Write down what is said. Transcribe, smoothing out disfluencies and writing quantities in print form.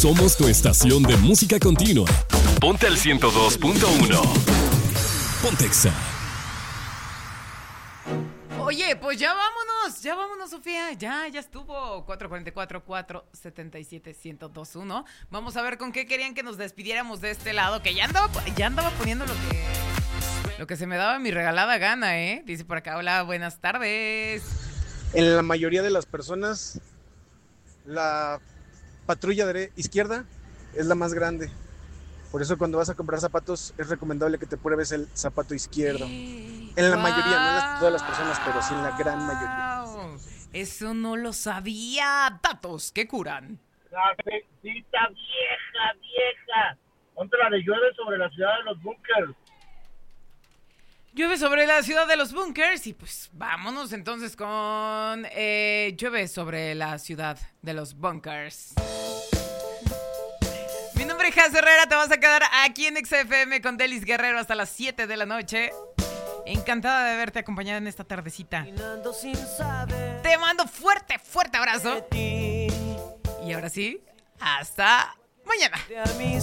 Somos tu estación de música continua. Ponte al 102.1. Pontexa. Oye, pues ya vámonos, Sofía, ya estuvo. 444-477-1021. Vamos a ver con qué querían que nos despidiéramos de este lado, que ya andaba poniendo lo que se me daba mi regalada gana, ¿eh? Dice por acá, hola, buenas tardes. En la mayoría de las personas, la patrulla izquierda es la más grande. Por eso cuando vas a comprar zapatos es recomendable que te pruebes el zapato izquierdo. En la mayoría, no en todas las personas, pero sí en la gran mayoría. Eso no lo sabía. Datos que curan. La recita vieja. Ponte la de llueve sobre la ciudad de los bunkers. Llueve sobre la ciudad de los bunkers y pues vámonos entonces con llueve sobre la ciudad de los bunkers. Mi nombre es Jaz Herrera, te vas a quedar aquí en XFM con Delis Guerrero hasta las 7 de la noche. Encantada de verte acompañada en esta tardecita. Te mando fuerte abrazo. Y ahora sí, hasta mañana.